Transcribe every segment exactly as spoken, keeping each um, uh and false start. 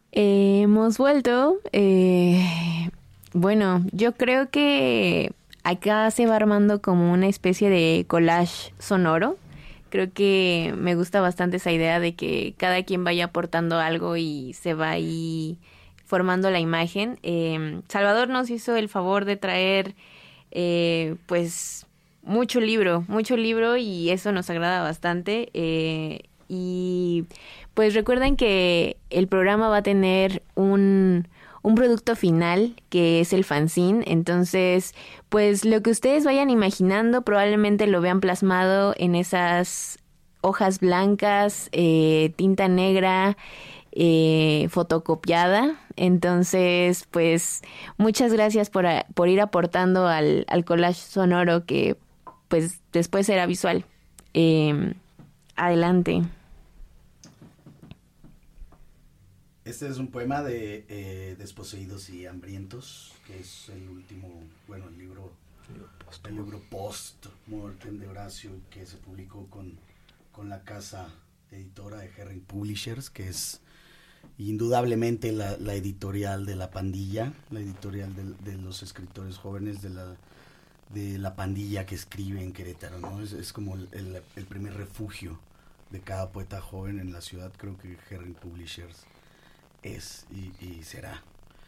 Eh, hemos vuelto. Eh, bueno, yo creo que acá se va armando como una especie de collage sonoro. Creo que me gusta bastante esa idea de que cada quien vaya aportando algo y se va ahí formando la imagen. Eh, Salvador nos hizo el favor de traer, eh, pues, mucho libro, mucho libro y eso nos agrada bastante. Eh, y pues recuerden que el programa va a tener un, un producto final que es el fanzine. Entonces, pues lo que ustedes vayan imaginando probablemente lo vean plasmado en esas hojas blancas, eh, tinta negra, eh, fotocopiada. Entonces, pues muchas gracias por, a, por ir aportando al, al collage sonoro que pues después será visual. Eh, adelante. Este es un poema de eh, Desposeídos y Hambrientos, que es el último, bueno, el libro, el libro post-mortem de Horacio, que se publicó con, con la casa editora de Herring Publishers, que es indudablemente la, la editorial de La Pandilla, la editorial de, de los escritores jóvenes de la, de la pandilla que escribe en Querétaro, ¿no? Es, es como el, el, el primer refugio de cada poeta joven en la ciudad. Creo que Herring Publishers es y, y será.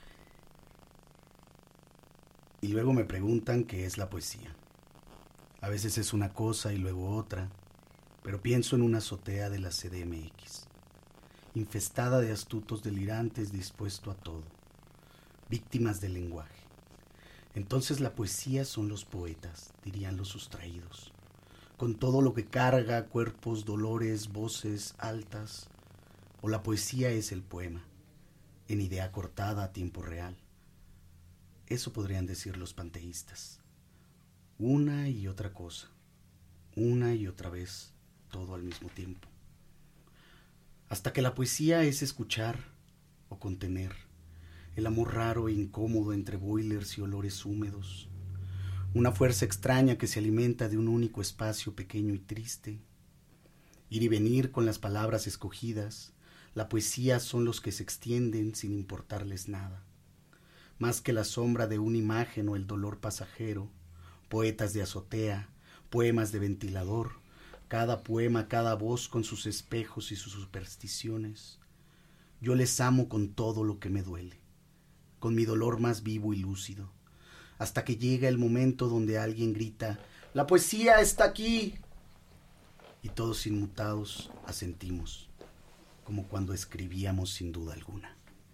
Y luego me preguntan qué es la poesía. A veces es una cosa y luego otra, pero pienso en una azotea de la C D M X, infestada de astutos delirantes dispuesto a todo, víctimas del lenguaje. Entonces la poesía son los poetas, dirían los sustraídos, con todo lo que carga, cuerpos, dolores, voces altas. O la poesía es el poema, en idea cortada a tiempo real. Eso podrían decir los panteístas. Una y otra cosa, una y otra vez, todo al mismo tiempo. Hasta que la poesía es escuchar o contener el amor raro e incómodo entre boilers y olores húmedos, una fuerza extraña que se alimenta de un único espacio pequeño y triste. Ir y venir con las palabras escogidas. La poesía son los que se extienden sin importarles nada, más que la sombra de una imagen o el dolor pasajero. Poetas de azotea, poemas de ventilador, cada poema, cada voz con sus espejos y sus supersticiones. Yo les amo con todo lo que me duele, con mi dolor más vivo y lúcido, hasta que llega el momento donde alguien grita: ¡la poesía está aquí! Y todos inmutados asentimos, como cuando escribíamos sin duda alguna.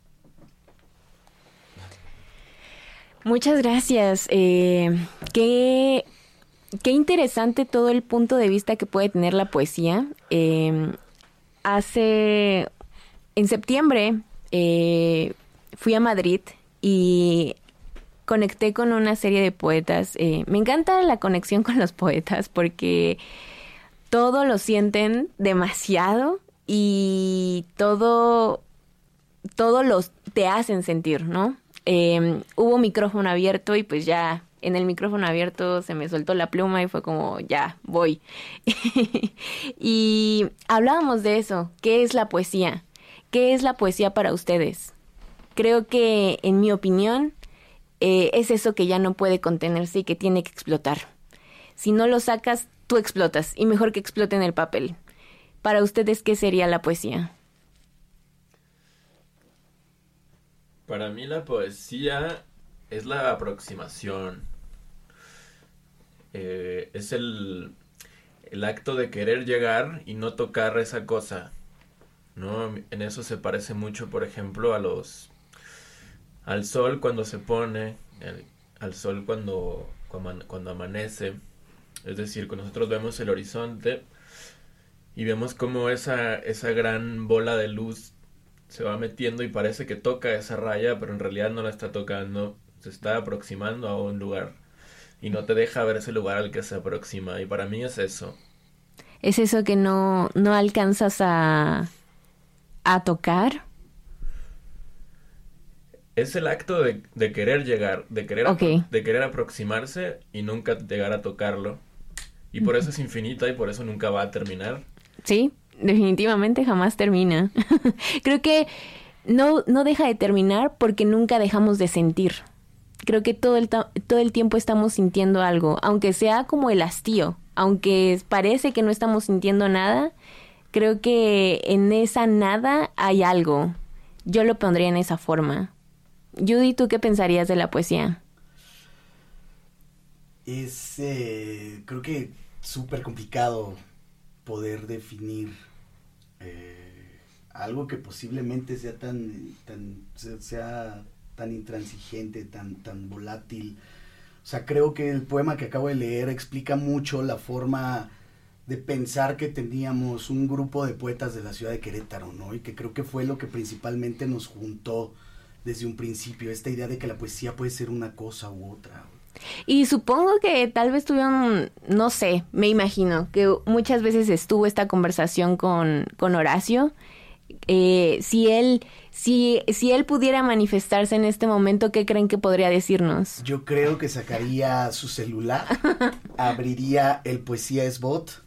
Muchas gracias. Eh, qué, qué interesante todo el punto de vista que puede tener la poesía. Eh, hace, en septiembre, eh, fui a Madrid y conecté con una serie de poetas. Eh, me encanta la conexión con los poetas porque todo lo sienten demasiado y todo, todo los te hacen sentir, ¿no? Eh, hubo micrófono abierto y pues ya en el micrófono abierto se me soltó la pluma y fue como ya voy. Y hablábamos de eso. ¿Qué es la poesía? ¿Qué es la poesía para ustedes? Creo que en mi opinión eh, es eso que ya no puede contenerse y que tiene que explotar. Si no lo sacas, tú explotas y mejor que explote en el papel. Para ustedes, ¿qué sería la poesía? Para mí la poesía es la aproximación. Eh, es el, el acto de querer llegar y no tocar esa cosa, ¿no? En eso se parece mucho, por ejemplo, a los al sol cuando se pone, el, al sol cuando, cuando, cuando amanece. Es decir, cuando nosotros vemos el horizonte y vemos cómo esa, esa gran bola de luz se va metiendo y parece que toca esa raya, pero en realidad no la está tocando, se está aproximando a un lugar y no te deja ver ese lugar al que se aproxima, y para mí es eso. ¿Es eso que no, no alcanzas a, a tocar? Es el acto de, de querer llegar, de querer, okay. apro- de querer aproximarse y nunca llegar a tocarlo, y por eso es infinita y por eso nunca va a terminar. Sí, definitivamente jamás termina. Creo que no, no deja de terminar porque nunca dejamos de sentir. Creo que todo el, ta- todo el tiempo estamos sintiendo algo, aunque sea como el hastío, aunque parece que no estamos sintiendo nada, creo que en esa nada hay algo. Yo lo pondría en esa forma. Judy, ¿tú qué pensarías de la poesía? Es, eh, creo que súper complicado poder definir eh, algo que posiblemente sea tan, tan, sea tan intransigente, tan, tan volátil. O sea, creo que el poema que acabo de leer explica mucho la forma de pensar que teníamos un grupo de poetas de la ciudad de Querétaro, ¿no? Y que creo que fue lo que principalmente nos juntó desde un principio, esta idea de que la poesía puede ser una cosa u otra. Y supongo que tal vez tuvieron, no sé, me imagino, que muchas veces estuvo esta conversación con, con Horacio. Eh, si él, si, si él pudiera manifestarse en este momento, ¿qué creen que podría decirnos? Yo creo que sacaría su celular, abriría el Poesía es Bot,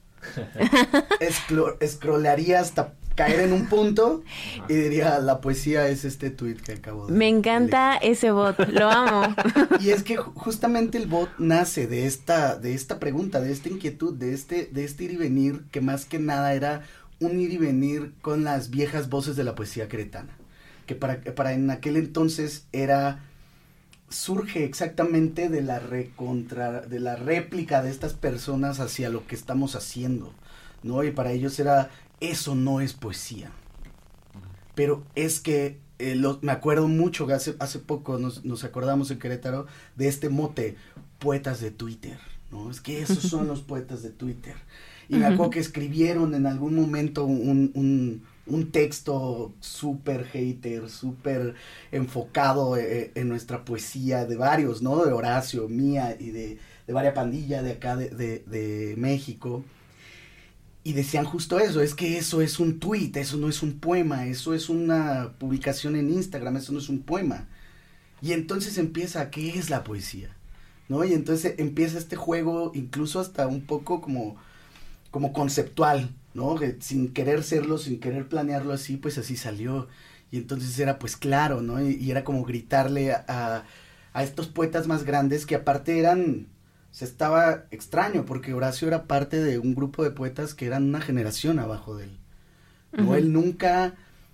escro- scrollaría hasta caer en un punto y diría, la poesía es este tweet que acabo de... Me encanta leer. ese bot, lo amo. Y es que justamente el bot nace de esta, de esta pregunta, de esta inquietud, de este, de este ir y venir, que más que nada era un ir y venir con las viejas voces de la poesía queretana, que para, para en aquel entonces era, surge exactamente de la recontra, de la réplica de estas personas hacia lo que estamos haciendo, ¿no? Y para ellos era, eso no es poesía. Pero es que, eh, lo, me acuerdo mucho que hace, hace poco nos, nos acordamos en Querétaro de este mote, poetas de Twitter, ¿no? Es que esos son los poetas de Twitter. Y me acuerdo que escribieron en algún momento un, un, un texto súper hater, súper enfocado eh, en nuestra poesía, de varios, ¿no? De Horacio, mía y de, de varias pandillas de acá de, de, de México. Y decían justo eso, es que eso es un tweet, eso no es un poema, eso es una publicación en Instagram, eso no es un poema. Y entonces empieza, ¿qué es la poesía? ¿No? Y entonces empieza este juego, incluso hasta un poco como... como conceptual, ¿no? Que sin querer serlo, sin querer planearlo así, pues así salió. Y entonces era pues claro, ¿no? Y, y era como gritarle a, a, a estos poetas más grandes que aparte eran, o sea, estaba extraño, porque Horacio era parte de un grupo de poetas que eran una generación abajo de él. ¿No? Uh-huh. Él nunca,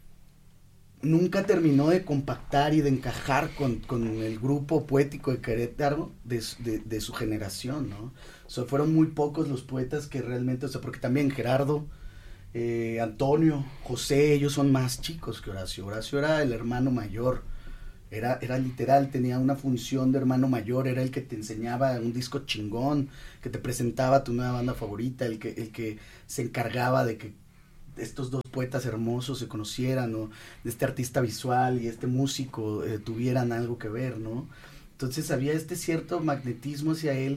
nunca terminó de compactar y de encajar con, con el grupo poético de Querétaro de, de, de su generación, ¿no? O sea, fueron muy pocos los poetas que realmente, o sea, porque también Gerardo, eh, Antonio, José, ellos son más chicos que Horacio. Horacio era el hermano mayor, era, era literal, tenía una función de hermano mayor, era el que te enseñaba un disco chingón, que te presentaba tu nueva banda favorita, el que, el que se encargaba de que estos dos poetas hermosos se conocieran, ¿no? De este artista visual y este músico eh, tuvieran algo que ver, ¿no? Entonces había este cierto magnetismo hacia él.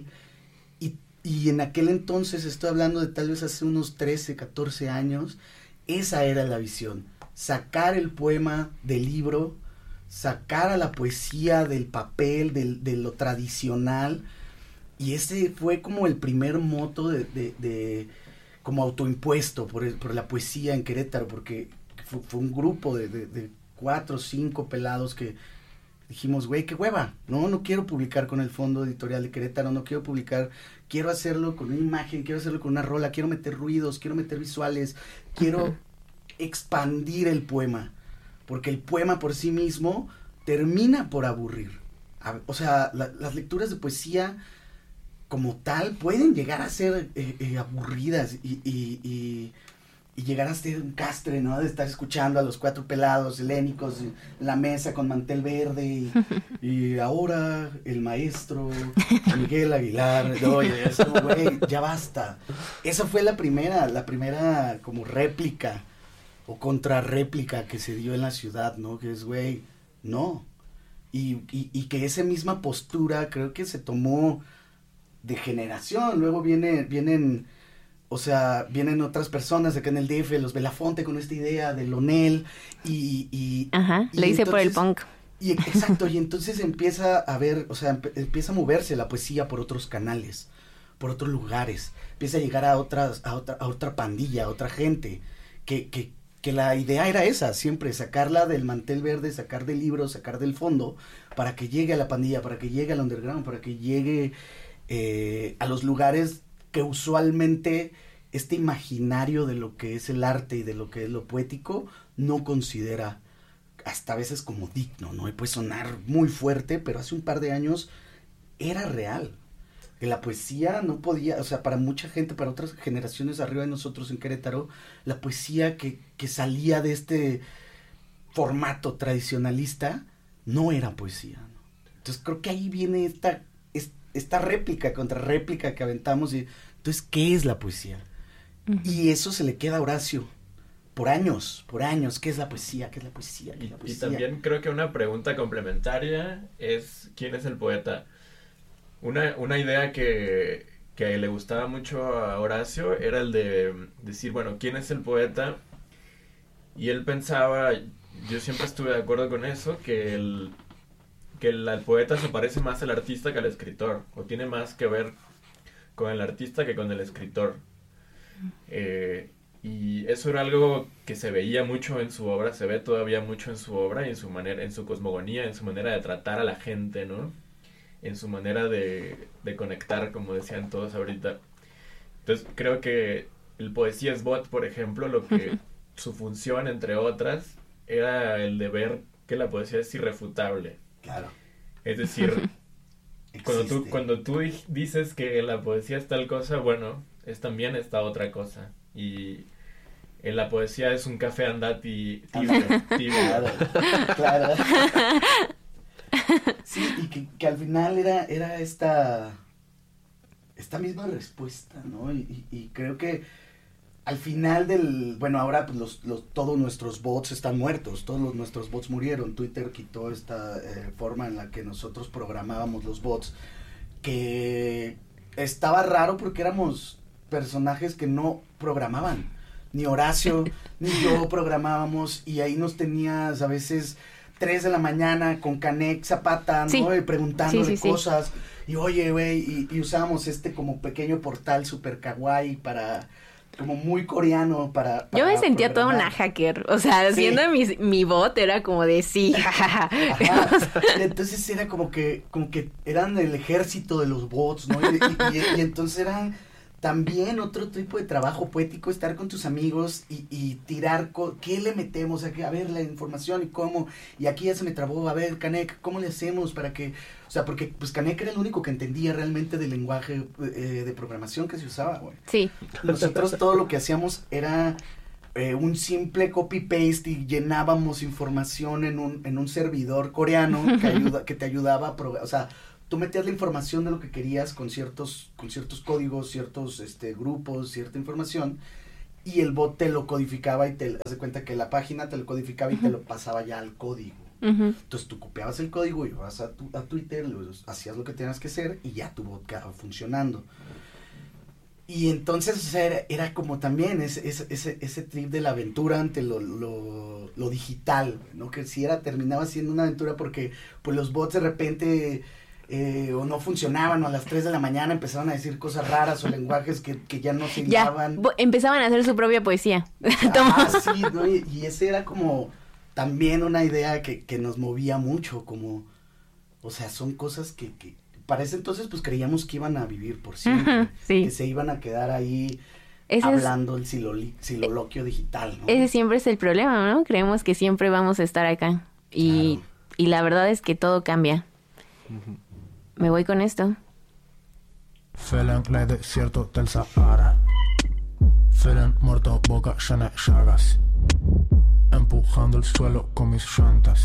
Y en aquel entonces, estoy hablando de tal vez hace unos trece, catorce años, esa era la visión. Sacar el poema del libro, sacar a la poesía del papel, del, de lo tradicional. Y ese fue como el primer moto de, de, de como autoimpuesto por, el, por la poesía en Querétaro, porque fue, fue un grupo de, de, de cuatro o cinco pelados que dijimos, güey, qué hueva, no, no quiero publicar con el Fondo Editorial de Querétaro, no quiero publicar, quiero hacerlo con una imagen, quiero hacerlo con una rola, quiero meter ruidos, quiero meter visuales, quiero expandir el poema, porque el poema por sí mismo termina por aburrir. O sea, la, las lecturas de poesía como tal pueden llegar a ser eh, eh, aburridas y, y, y y llegar a ser un castre, ¿no? De estar escuchando a los cuatro pelados helénicos en la mesa con mantel verde y, y ahora el maestro Miguel Aguilar, oye, eso, güey, ya basta. Esa fue la primera, la primera como réplica o contrarréplica que se dio en la ciudad, ¿no? Que es, güey, no. Y, y, y que esa misma postura creo que se tomó de generación, luego viene, vienen... O sea, vienen otras personas acá en el D F, los Belafonte con esta idea de Lonel y... y Ajá, y le hice entonces, por el punk. Y, exacto, y entonces empieza a ver, o sea, emp- empieza a moverse la poesía por otros canales, por otros lugares, empieza a llegar a otras, a otra, a otra pandilla, a otra gente, que, que, que la idea era esa, siempre sacarla del mantel verde, sacar del libro, sacar del fondo, para que llegue a la pandilla, para que llegue al underground, para que llegue eh, a los lugares que usualmente este imaginario de lo que es el arte y de lo que es lo poético no considera hasta a veces como digno, ¿no? Y puede sonar muy fuerte, pero hace un par de años era real. Que la poesía no podía, o sea, para mucha gente, para otras generaciones arriba de nosotros en Querétaro, la poesía que, que salía de este formato tradicionalista no era poesía, ¿no? Entonces creo que ahí viene esta, esta réplica contra réplica que aventamos y entonces, ¿qué es la poesía? Uh-huh. Y eso se le queda a Horacio por años, por años. ¿Qué es la poesía? ¿Qué es la poesía? ¿Qué es la poesía? Y, y también creo que una pregunta complementaria es ¿quién es el poeta? Una, una idea que, que le gustaba mucho a Horacio era el de decir, bueno, ¿quién es el poeta? Y él pensaba, yo siempre estuve de acuerdo con eso, que el, que el, el poeta se parece más al artista que al escritor, o tiene más que ver con el artista que con el escritor. Eh, y eso era algo que se veía mucho en su obra, se ve todavía mucho en su obra y en su manera, en su cosmogonía, en su manera de tratar a la gente, ¿no? En su manera de, de conectar, como decían todos ahorita. Entonces creo que el Poesía es Bot, por ejemplo, lo que su función, entre otras, era el de ver que la poesía es irrefutable. Claro. Es decir, cuando tú, cuando tú dices que la poesía es tal cosa, bueno, es también esta otra cosa. Y en la poesía es un café andati tibio. tibio. Claro, claro. Sí, y que, que al final era, era esta, esta misma respuesta, ¿no? Y, y, y creo que al final del, bueno, ahora pues los, los, todos nuestros bots están muertos, todos los, nuestros bots murieron. Twitter quitó esta eh, forma en la que nosotros programábamos los bots, que estaba raro porque éramos personajes que no programaban, ni Horacio ni yo programábamos, y ahí nos tenías a veces tres de la mañana con Canek Zapata, ¿no? Sí. Y preguntándole sí, sí, cosas, sí. y oye, güey, y, y usábamos este como pequeño portal super kawaii para, como muy coreano para, para yo me sentía programar. toda una hacker, o sea, Sí. haciendo mi, mi bot era como de sí, jajaja. Ajá. Entonces era como que, como que eran el ejército de los bots, ¿no? Y, y, y, y entonces eran también otro tipo de trabajo poético, estar con tus amigos y, y tirar, co- ¿qué le metemos? A, a ver la información y cómo, y aquí ya se me trabó, a ver, Canek, ¿cómo le hacemos para que, o sea, porque pues Canek era el único que entendía realmente del lenguaje eh, de programación que se usaba, güey. Sí. Nosotros todo lo que hacíamos era eh, un simple copy-paste y llenábamos información en un, en un servidor coreano que, ayuda, que te ayudaba a programar, o sea, tú metías la información de lo que querías con ciertos, con ciertos códigos, ciertos este, grupos, cierta información, y el bot te lo codificaba y te das cuenta que la página te lo codificaba y uh-huh. te lo pasaba ya al código. Uh-huh. Entonces tú copiabas el código y vas a, tu, a Twitter, lo, hacías lo que tenías que hacer y ya tu bot quedaba funcionando. Y entonces o sea, era, era como también ese, ese, ese, ese trip de la aventura ante lo, lo, lo digital, ¿no? Que si era, terminaba siendo una aventura porque pues los bots de repente... Eh, o no funcionaban, o a las tres de la mañana empezaban a decir cosas raras o lenguajes que, que ya no se hilaban. Ya, empezaban a hacer su propia poesía. Ah, sí, ¿no? y, y ese era como también una idea que, que nos movía mucho, como, o sea, son cosas que, que para ese entonces pues creíamos que iban a vivir por siempre, uh-huh, sí. que se iban a quedar ahí ese hablando es, el siloli, siloloquio digital, ¿no? Ese siempre es el problema, ¿no? Creemos que siempre vamos a estar acá y, claro. y la verdad es que todo cambia. Uh-huh. Me voy con esto. Felen el desierto del Sahara. Felen muerto, boca llena de llagas. Empujando el suelo con mis llantas.